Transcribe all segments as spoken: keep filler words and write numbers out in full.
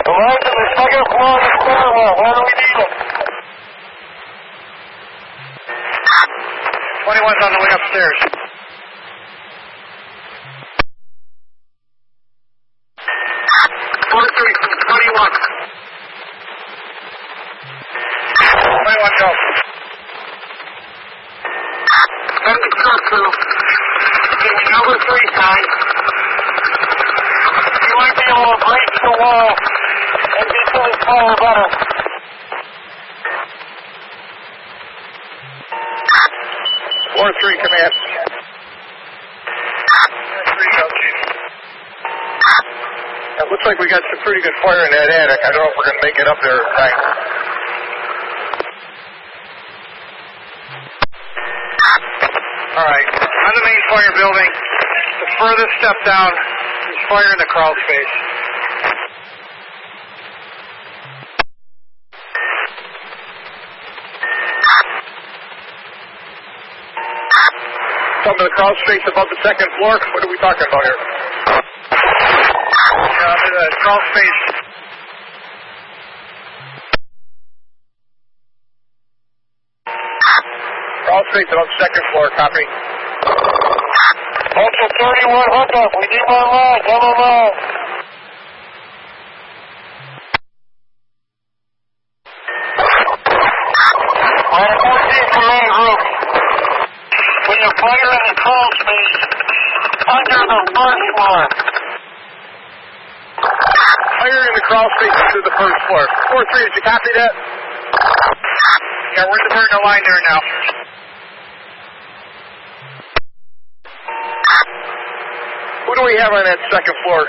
The line's in the second floor of the stairwell. Where do we need them? twenty-one's on the way upstairs. four three, twenty-one. twenty-one, go. Send the truck through. Give me number three time. You might be able to break the wall and be to the fire better. four three, command. four three, go, Chief. It looks like we got some pretty good fire in that attic. I don't know if we're going to make it up there tonight. All right, on the main fire building, the furthest step down is fire in the crawl space. Some of the crawl space above the second floor. What are we talking about here? Uh, the crawl space. Crawl space above the second floor. Copy. Ultra thirty-one, hook up. We need more line. Come on, line. Ladder fourteen from main roof. When you fire in the crawl space, under the first floor. Fire in the crawl space to the first floor. four three, did you copy that? Yeah, we're diverting a line there now. Who do we have on that second floor?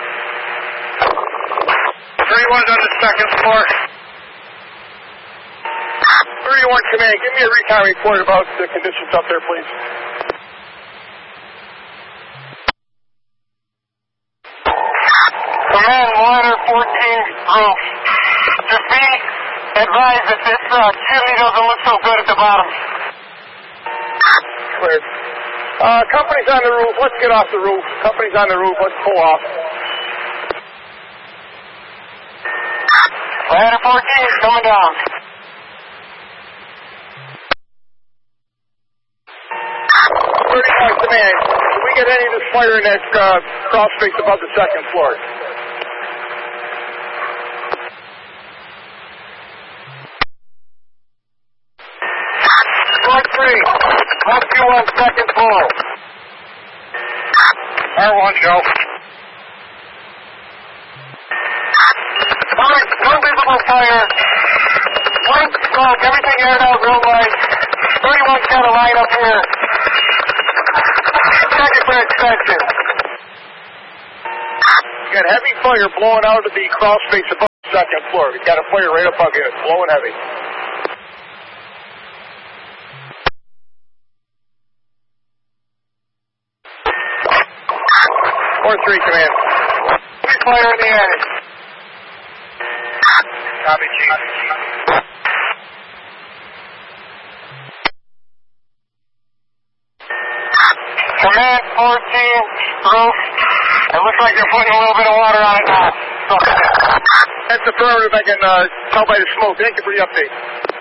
thirty-one's on the second floor. thirty-one, command, give me a recon report about the conditions up there, please. Command, ladder fourteen roof. Just be advised that this uh, chimney doesn't look so good at the bottom. Cleared. Uh, company's on the roof. Let's get off the roof. Company's on the roof. Let's pull off. Ladder fourteen is coming down. thirty-one, command. Did we get any of this fire in that uh, crawl space above the second floor? four three, rescue on second floor. R one, go. Alright, no visible fire. White smoke, everything aired out real light. thirty-one's got a line up here. Check it for inspection. You got heavy fire blowing out of the crawl space above the second floor. You got a fire right above you. It's blowing heavy. four three, command. Fire in the attic. Copy, Chief. Command fourteen, roof. It looks like you're putting a little bit of water on it now. That's the perimeter, if I can uh, tell by the smoke. Thank you for the update.